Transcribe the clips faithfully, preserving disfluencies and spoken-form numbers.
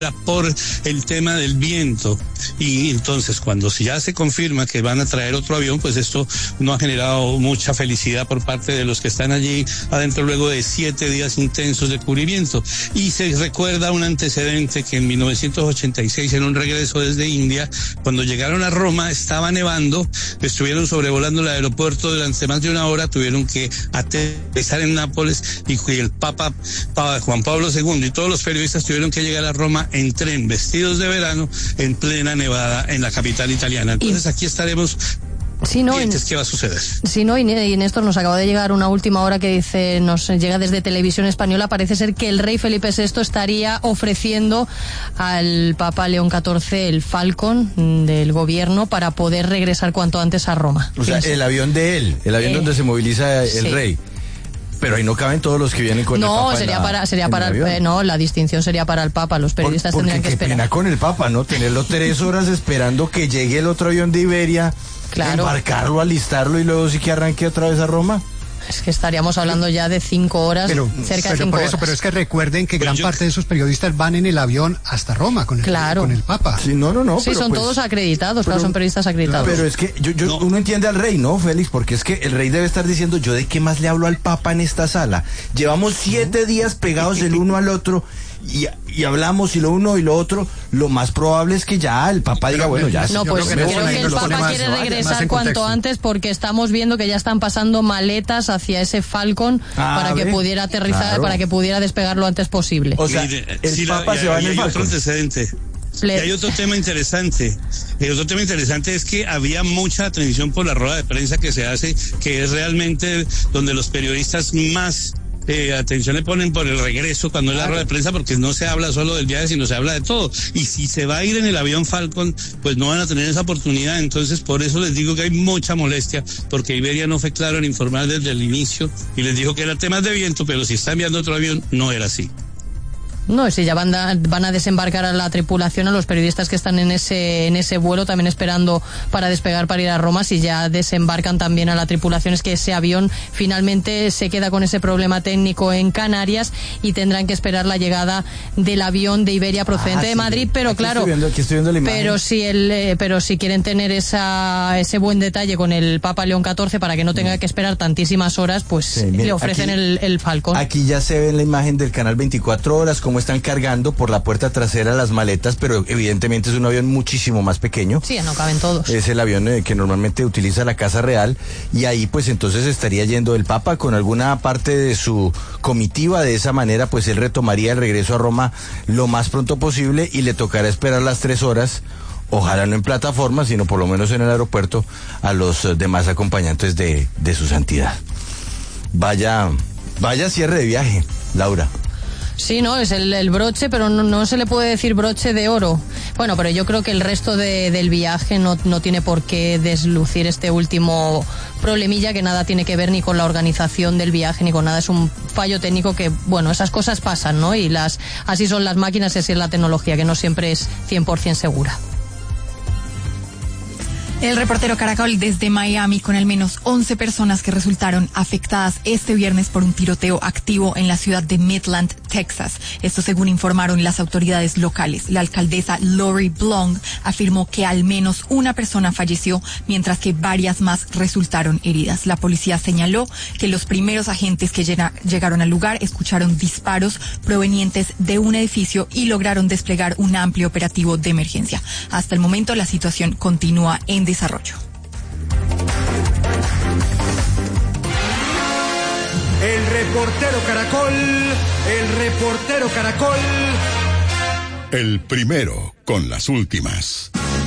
por el tema del viento, y entonces cuando ya se confirma que van a traer otro avión, pues esto no ha generado mucha felicidad por parte de los que están allí adentro luego de siete días intensos de cubrimiento. Y se recuerda un antecedente que en mil novecientos ochenta y seis, en un regreso desde India, cuando llegaron a Roma estaba nevando, estuvieron sobrevolando el aeropuerto durante más de una hora, tuvieron que aterrizar en Nápoles, y el Papa, Papa Juan Pablo segundo y todos los periodistas tuvieron que llegar a Roma en tren, vestidos de verano, en plena nevada en la capital italiana. Entonces y... aquí estaremos Sí, no, pendientes qué va a suceder. Sí, no, y, y Néstor, nos acaba de llegar una última hora que dice, nos llega desde Televisión Española, parece ser que el rey Felipe sexto estaría ofreciendo al Papa León catorce el Falcon del gobierno para poder regresar cuanto antes a Roma. O sea, el avión de él, el avión eh, donde se moviliza el sí. rey. Pero ahí no caben todos los que vienen con no, el Papa. Sería la, para, sería para el, el no, la distinción sería para el Papa. Los periodistas Por, tendrían que esperar. Qué pena con el Papa, ¿no? Tenerlo tres horas esperando que llegue el otro avión de Iberia, claro. embarcarlo, alistarlo y luego sí que arranque otra vez a Roma. Es que estaríamos hablando ya de cinco horas, pero, cerca pero de cinco por eso, horas. Pero es que recuerden que gran parte de esos periodistas van en el avión hasta Roma con el, claro. con el Papa. Sí, no, no, no. Sí, son pues, todos acreditados, pero, claro, son periodistas acreditados. Pero es que yo, yo, no. uno entiende al rey, ¿no, Félix? Porque es que el rey debe estar diciendo, ¿yo de qué más le hablo al Papa en esta sala? Llevamos siete días pegados el uno al otro y, y hablamos y lo uno y lo otro. Lo más probable es que ya el Papa diga, bueno, ya... No, pues creo que, creo que el Papa quiere más, regresar cuanto antes porque estamos viendo que ya están pasando maletas hacia ese Falcon ah, para que pudiera aterrizar, claro. para que pudiera despegar lo antes posible. O sea, el sí, Papa la, se va en el Falcon. Otro antecedente. Y hay otro tema interesante. El otro tema interesante es que había mucha atención por la rueda de prensa que se hace, que es realmente donde los periodistas más Eh, atención le ponen por el regreso cuando claro. es la rueda de prensa, porque no se habla solo del viaje, sino se habla de todo. Y si se va a ir en el avión Falcon, pues no van a tener esa oportunidad. Entonces, por eso les digo que hay mucha molestia, porque Iberia no fue claro en informar desde el inicio y les dijo que era temas de viento, pero si está enviando otro avión, no era así. No, si ya van a, van a desembarcar a la tripulación, a los periodistas que están en ese en ese vuelo, también esperando para despegar para ir a Roma, si ya desembarcan también a la tripulación, es que ese avión finalmente se queda con ese problema técnico en Canarias y tendrán que esperar la llegada del avión de Iberia procedente ah, de Madrid, sí. pero aquí claro, estoy viendo, aquí estoy viendo la imagen. pero si el eh, pero si quieren tener esa ese buen detalle con el Papa León catorce para que no tenga que esperar tantísimas horas, pues sí, mira, le ofrecen aquí, el, el Falcon. Aquí ya se ve en la imagen del canal veinticuatro horas cómo están cargando por la puerta trasera las maletas, pero evidentemente es un avión muchísimo más pequeño. Sí, no caben todos. Es el avión eh, que normalmente utiliza la Casa Real, y ahí pues entonces estaría yendo el Papa con alguna parte de su comitiva. De esa manera pues él retomaría el regreso a Roma lo más pronto posible y le tocará esperar las tres horas, ojalá no en plataforma, sino por lo menos en el aeropuerto, a los uh, demás acompañantes de, de su santidad. Vaya, vaya cierre de viaje, Laura. Sí, no, es el, el broche, pero no, no se le puede decir broche de oro. Bueno, pero yo creo que el resto de, del viaje no, no tiene por qué deslucir este último problemilla, que nada tiene que ver ni con la organización del viaje ni con nada. Es un fallo técnico que, bueno, esas cosas pasan, ¿no? Y las así son las máquinas, así es la tecnología, que no siempre es cien por ciento segura. El reportero Caracol desde Miami, con al menos once personas que resultaron afectadas este viernes por un tiroteo activo en la ciudad de Midland, Texas. Esto según informaron las autoridades locales. La alcaldesa Lori Blong afirmó que al menos una persona falleció, mientras que varias más resultaron heridas. La policía señaló que los primeros agentes que llega, llegaron al lugar escucharon disparos provenientes de un edificio y lograron desplegar un amplio operativo de emergencia. Hasta el momento la situación continúa en desarrollo. El reportero Caracol, el reportero Caracol. El primero con las últimas.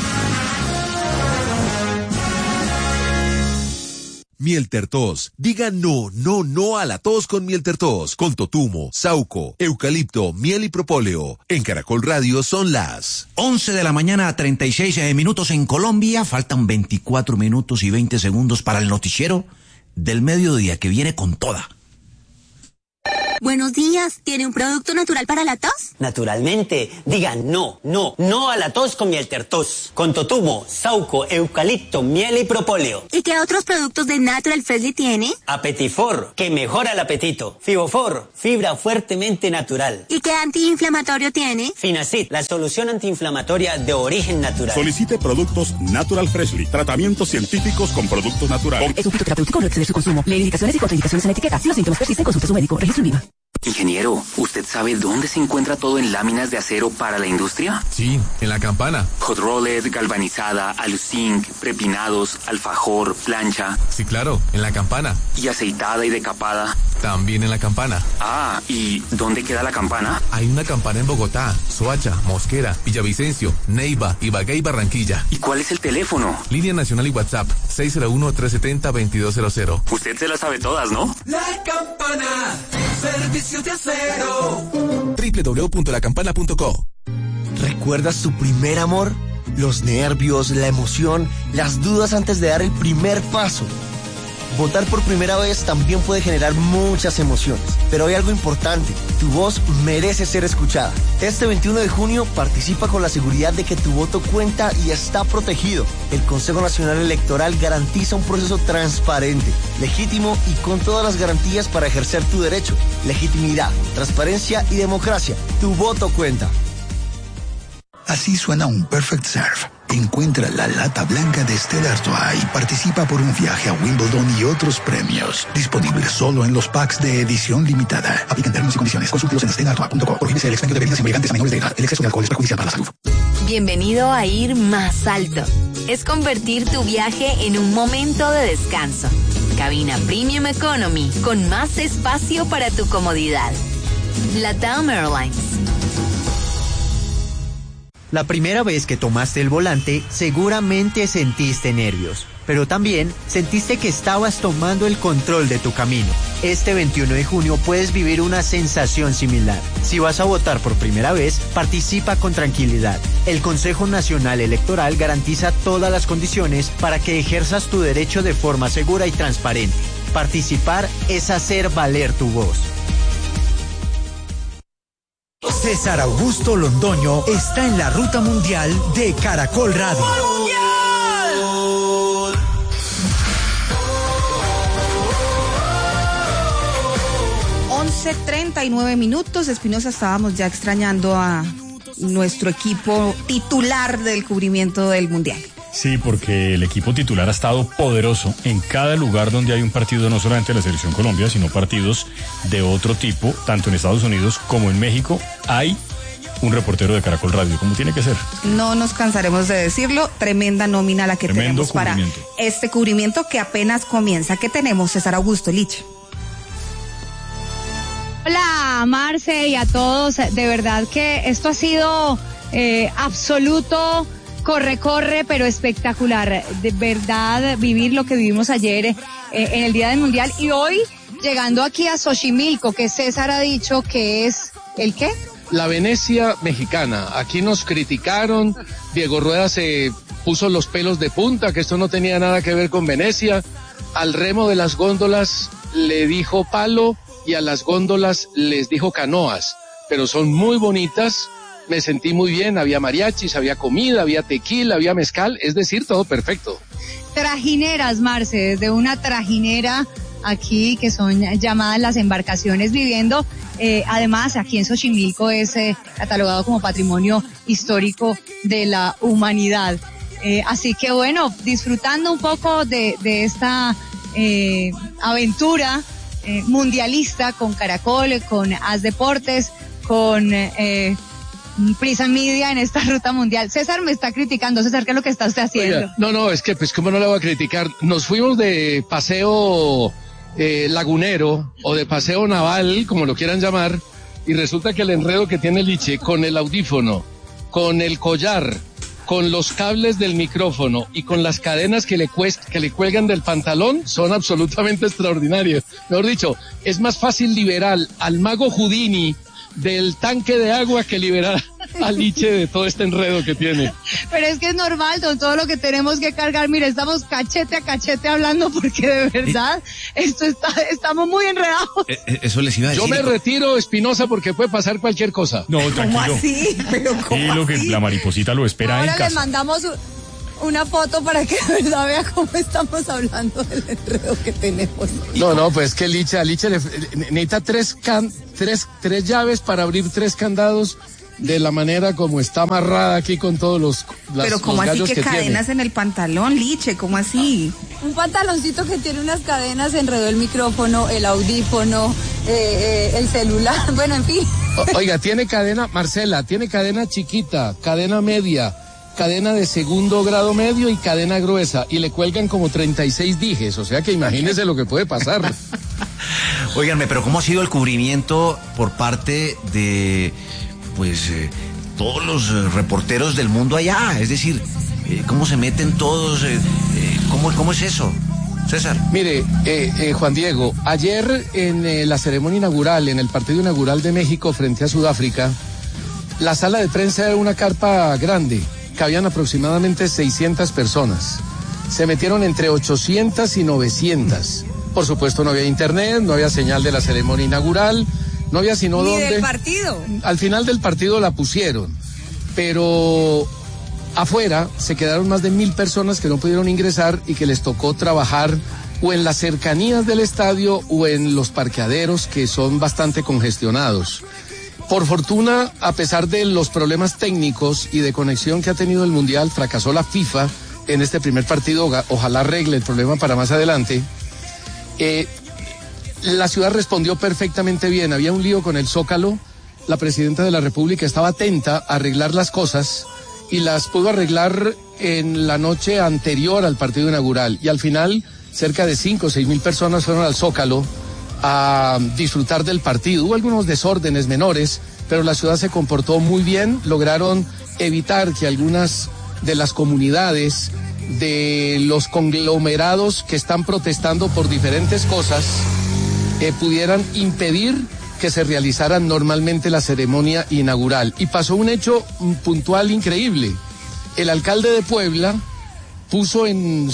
Mieltertos. Diga no, no, no a la tos con Mieltertos. Con totumo, sauco, eucalipto, miel y propóleo. En Caracol Radio son las once de la mañana a treinta y seis minutos en Colombia. Faltan veinticuatro minutos y veinte segundos para el noticiero del mediodía, que viene con toda. Buenos días, ¿tiene un producto natural para la tos? Naturalmente, digan no, no, no a la tos con Mieltertos, con totumo, sauco, eucalipto, miel y propóleo. ¿Y qué otros productos de Natural Freshly tiene? Apetifor, que mejora el apetito. Fibofor, fibra fuertemente natural. ¿Y qué antiinflamatorio tiene? Finacid, la solución antiinflamatoria de origen natural. Solicite productos Natural Freshly, tratamientos científicos con productos naturales. Es un fitoterapéutico, no exceder su consumo. Lee indicaciones y contraindicaciones en etiqueta. Si los síntomas persisten, consulte a su médico. Registro en Viva. Ingeniero, ¿usted sabe dónde se encuentra todo en láminas de acero para la industria? Sí, en La Campana. Hot rolled, galvanizada, aluzinc, prepinados, alfajor, plancha. Sí, claro, en La Campana. ¿Y aceitada y decapada? También en La Campana. Ah, ¿y dónde queda La Campana? Hay una Campana en Bogotá, Soacha, Mosquera, Villavicencio, Neiva, Ibagué y Barranquilla. ¿Y cuál es el teléfono? Línea nacional y WhatsApp, seis cero uno, tres siete cero, dos dos cero cero. Usted se las sabe todas, ¿no? La Campana, servicios de acero. doble u doble u doble u punto la campana punto co. ¿Recuerdas tu primer amor? Los nervios, la emoción, las dudas antes de dar el primer paso. Votar por primera vez también puede generar muchas emociones, pero hay algo importante, tu voz merece ser escuchada. Este veintiuno de junio participa con la seguridad de que tu voto cuenta y está protegido. El Consejo Nacional Electoral garantiza un proceso transparente, legítimo y con todas las garantías para ejercer tu derecho. Legitimidad, transparencia y democracia. Tu voto cuenta. Así suena un Perfect Serve. Encuentra la lata blanca de Stella Artois y participa por un viaje a Wimbledon y otros premios. Disponible solo en los packs de edición limitada. Aplican términos y condiciones. Consúltelos en stella artois punto com. Prohíbese el expendio de bebidas embriagantes a menores de edad. El exceso de alcohol es perjudicial para la salud. Bienvenido a ir más alto. Es convertir tu viaje en un momento de descanso. Cabina Premium Economy con más espacio para tu comodidad. LATAM Airlines. La primera vez que tomaste el volante, seguramente sentiste nervios, pero también sentiste que estabas tomando el control de tu camino. Este veintiuno de junio puedes vivir una sensación similar. Si vas a votar por primera vez, participa con tranquilidad. El Consejo Nacional Electoral garantiza todas las condiciones para que ejerzas tu derecho de forma segura y transparente. Participar es hacer valer tu voz. César Augusto Londoño está en la ruta mundial de Caracol Radio. once treinta y nueve minutos. Espinosa, estábamos ya extrañando a nuestro equipo titular del cubrimiento del mundial. Sí, porque el equipo titular ha estado poderoso en cada lugar donde hay un partido, no solamente de la Selección Colombia, sino partidos de otro tipo, tanto en Estados Unidos como en México. Hay un reportero de Caracol Radio, como tiene que ser. No nos cansaremos de decirlo, tremenda nómina la que Tremendo tenemos para este cubrimiento que apenas comienza. ¿Qué tenemos, César Augusto, Lich? Hola, Marce, y a todos. De verdad que esto ha sido eh, absoluto corre, corre, pero espectacular. De verdad, vivir lo que vivimos ayer eh, en el Día del Mundial y hoy llegando aquí a Xochimilco, que César ha dicho que es, ¿el qué? La Venecia mexicana. Aquí nos criticaron, Diego Rueda se puso los pelos de punta, que esto no tenía nada que ver con Venecia. Al remo de las góndolas le dijo palo y a las góndolas les dijo canoas, pero son muy bonitas. Me sentí muy bien, había mariachis, había comida, había tequila, había mezcal, es decir, todo perfecto. Trajineras, Marce, desde una trajinera aquí, que son llamadas las embarcaciones, viviendo, eh, además aquí en Xochimilco es eh, catalogado como patrimonio histórico de la humanidad. Eh, así que bueno, disfrutando un poco de, de esta eh, aventura eh, mundialista con Caracol, con As Deportes, con Eh, Prisa Media en esta ruta mundial. César me está criticando. César, ¿qué es lo que está usted haciendo? Oiga, no, no, es que pues cómo no le voy a criticar. Nos fuimos de paseo eh, lagunero o de paseo naval, como lo quieran llamar, y resulta que el enredo que tiene Liche con el audífono, con el collar, con los cables del micrófono y con las cadenas que le, cuest que le cuelgan del pantalón son absolutamente extraordinarios. Mejor dicho, es más fácil liberar al mago Houdini del tanque de agua que liberar a Liche de todo este enredo que tiene. Pero es que es normal, con todo lo que tenemos que cargar. Mire, estamos cachete a cachete hablando porque de verdad esto está, estamos muy enredados. Eh, eso les iba a decir. Yo me retiro, Espinosa, porque puede pasar cualquier cosa. No, tranquilo. ¿Cómo así? ¿Pero cómo Y lo así? que la mariposita lo espera Ahora en casa. les mandamos una foto para que de verdad vea cómo estamos hablando del enredo que tenemos. No, no, pues que Licha, Licha le, necesita tres, can, tres, tres llaves para abrir tres candados de la manera como está amarrada aquí con todos los, las, Pero ¿cómo los así gallos que, que cadenas tiene. en el pantalón, Liche? ¿Cómo así? Un pantaloncito que tiene unas cadenas, enredó el micrófono, el audífono, eh, eh, el celular, bueno, en fin. O, oiga, tiene cadena, Marcela, tiene cadena chiquita, cadena media, cadena de segundo grado medio y cadena gruesa, y le cuelgan como treinta y seis dijes, o sea que imagínese lo que puede pasar. Óiganme, pero ¿cómo ha sido el cubrimiento por parte de, pues, eh, todos los eh, reporteros del mundo allá? Es decir, eh, ¿cómo se meten todos? Eh, eh, ¿cómo, ¿Cómo es eso, César? Mire, eh, eh, Juan Diego, ayer en eh, la ceremonia inaugural, en el partido inaugural de México frente a Sudáfrica, la sala de prensa era una carpa grande, cabían aproximadamente seiscientas personas. Se metieron entre ochocientas y novecientas. Por supuesto no había internet, no había señal de la ceremonia inaugural, no había sino Ni dónde. del partido. Al final del partido la pusieron, pero afuera se quedaron más de mil personas que no pudieron ingresar y que les tocó trabajar o en las cercanías del estadio o en los parqueaderos, que son bastante congestionados. Por fortuna, a pesar de los problemas técnicos y de conexión que ha tenido el Mundial, fracasó la FIFA en este primer partido. Ojalá arregle el problema para más adelante. Eh, la ciudad respondió perfectamente bien. Había un lío con el Zócalo. La presidenta de la República estaba atenta a arreglar las cosas y las pudo arreglar en la noche anterior al partido inaugural. Y al final, cerca de cinco o seis mil personas fueron al Zócalo a disfrutar del partido. Hubo algunos desórdenes menores, pero la ciudad se comportó muy bien. Lograron evitar que algunas de las comunidades, de los conglomerados que están protestando por diferentes cosas, eh, pudieran impedir que se realizara normalmente la ceremonia inaugural. Y pasó un hecho puntual increíble. El alcalde de Puebla puso en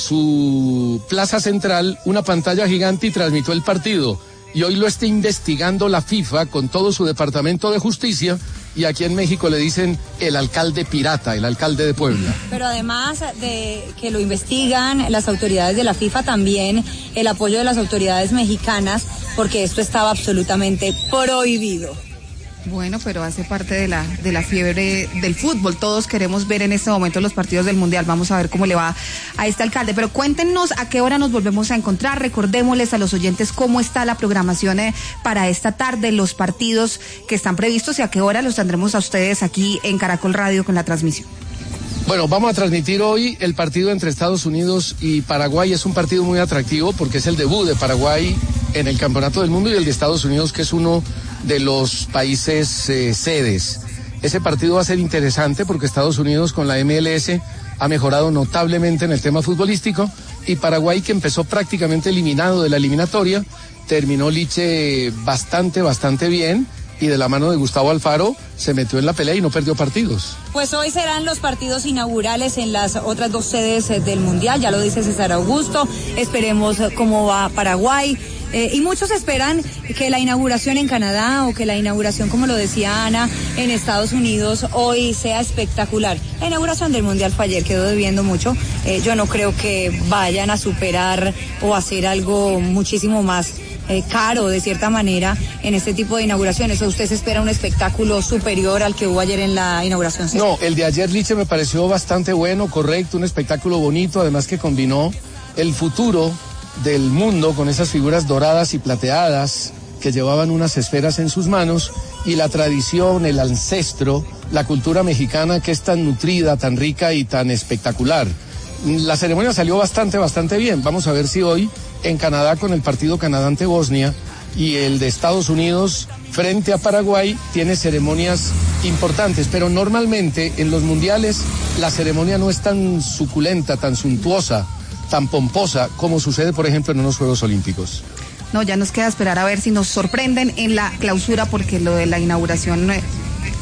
su plaza central una pantalla gigante y transmitió el partido. Y hoy lo está investigando la FIFA con todo su departamento de justicia, y aquí en México le dicen el alcalde pirata, el alcalde de Puebla. Pero además de que lo investigan las autoridades de la FIFA, también el apoyo de las autoridades mexicanas, porque esto estaba absolutamente prohibido. Bueno, pero hace parte de la de la fiebre del fútbol. Todos queremos ver en este momento los partidos del Mundial. Vamos a ver cómo le va a este alcalde. Pero cuéntenos a qué hora nos volvemos a encontrar. Recordémosles a los oyentes cómo está la programación eh, para esta tarde, los partidos que están previstos y a qué hora los tendremos a ustedes aquí en Caracol Radio con la transmisión. Bueno, vamos a transmitir hoy el partido entre Estados Unidos y Paraguay. Es un partido muy atractivo porque es el debut de Paraguay en el Campeonato del Mundo y el de Estados Unidos, que es uno de los países eh, sedes. Ese partido va a ser interesante porque Estados Unidos con la M L S ha mejorado notablemente en el tema futbolístico, y Paraguay, que empezó prácticamente eliminado de la eliminatoria, terminó, Liche, bastante, bastante bien, y de la mano de Gustavo Alfaro se metió en la pelea y no perdió partidos. Pues hoy serán los partidos inaugurales en las otras dos sedes del Mundial, ya lo dice César Augusto. Esperemos cómo va Paraguay. Eh, y muchos esperan que la inauguración en Canadá o que la inauguración, como lo decía Ana, en Estados Unidos hoy sea espectacular. La inauguración del Mundial fue ayer, quedó debiendo mucho. Eh, yo no creo que vayan a superar o hacer algo muchísimo más eh, caro, de cierta manera, en este tipo de inauguraciones. ¿O usted se espera un espectáculo superior al que hubo ayer en la inauguración? ¿Sí? No, el de ayer, Liche, me pareció bastante bueno, correcto, un espectáculo bonito, además que combinó el futuro del mundo con esas figuras doradas y plateadas que llevaban unas esferas en sus manos, y la tradición, el ancestro, la cultura mexicana, que es tan nutrida, tan rica y tan espectacular. La ceremonia salió bastante, bastante bien. Vamos a ver si hoy en Canadá, con el partido Canadá ante Bosnia y el de Estados Unidos frente a Paraguay, tiene ceremonias importantes, pero normalmente en los mundiales la ceremonia no es tan suculenta, tan suntuosa, tan pomposa como sucede, por ejemplo, en unos Juegos Olímpicos. No, ya nos queda esperar a ver si nos sorprenden en la clausura, porque lo de la inauguración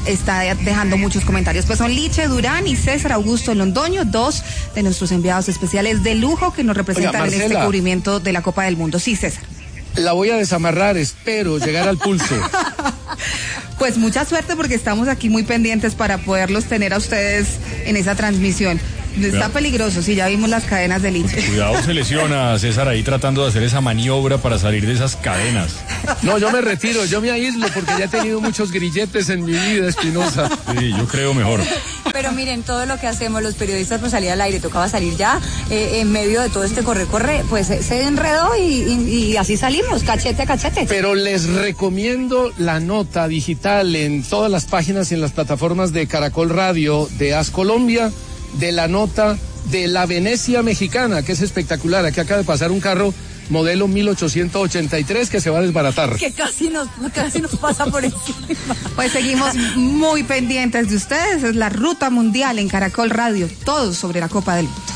está dejando muchos comentarios. Pues son Liche Durán y César Augusto Londoño, dos de nuestros enviados especiales de lujo que nos representan Oiga, en este cubrimiento de la Copa del Mundo. Sí, César. La voy a desamarrar, espero llegar al pulso. Pues mucha suerte porque estamos aquí muy pendientes para poderlos tener a ustedes en esa transmisión. Está Cuidado. Peligroso, sí, ya vimos las cadenas de Liche. Cuidado, se lesiona César ahí tratando de hacer esa maniobra para salir de esas cadenas. No, yo me retiro, yo me aíslo porque ya he tenido muchos grilletes en mi vida, Espinosa. Sí, yo creo mejor. Pero miren, todo lo que hacemos los periodistas por salir al aire, tocaba salir ya eh, en medio de todo este corre-corre, pues eh, se enredó y, y, y así salimos, cachete a cachete. Pero les recomiendo la nota digital en todas las páginas y en las plataformas de Caracol Radio, de As Colombia, de la nota de la Venecia mexicana, que es espectacular. Aquí acaba de pasar un carro modelo mil ochocientos ochenta y tres que se va a desbaratar. Que casi nos, casi nos pasa por encima. Pues seguimos muy pendientes de ustedes. Es la Ruta Mundial en Caracol Radio, todo sobre la Copa del Mundo.